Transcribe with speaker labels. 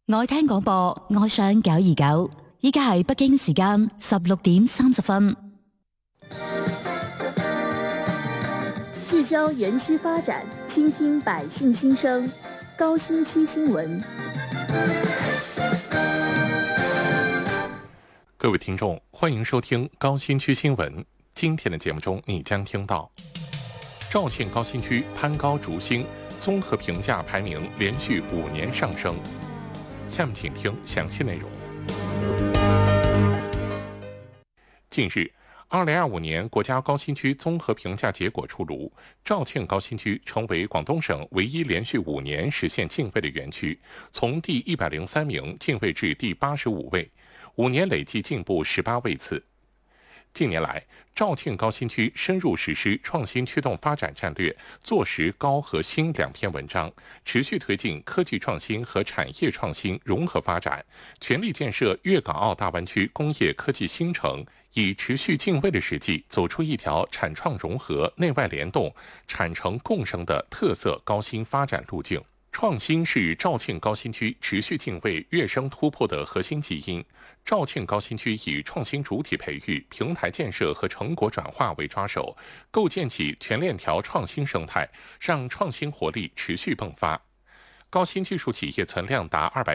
Speaker 1: 愛聽廣播，愛上929，依家係北京時間16點30分。
Speaker 2: 聚焦園區發展，傾聽百姓心聲。高新區新聞。
Speaker 3: 各位聽眾，歡迎收聽高新區新聞。今天的節目中，你將聽到肇慶高新區攀高逐星，綜合評價排名連續5年上升。下面請聽詳細內容。近日，2025年國家高新區綜合評價結果出爐，肇慶高新區成為廣東省唯一連續5年實現進位的園區，從第103名進位至第85位，5年累計進步18位次。近年來，肇慶高新區深入實施創新驅動發展戰略，坐實高和新2篇文章，持續推進科技創新和產業創新融合發展，全力建設粵港澳大灣區工業科技新城，以持續進位的實際，走出一條產創融合、內外聯動、產成共生的特色高新發展路徑。創新是肇慶高新區持續進位、躍升突破的核心基因。肇慶高新區以創新主體培育、平台建設和成果轉化為抓手，構建起全鏈條創新生態，讓創新活力持續迸發。高新技術企業存量達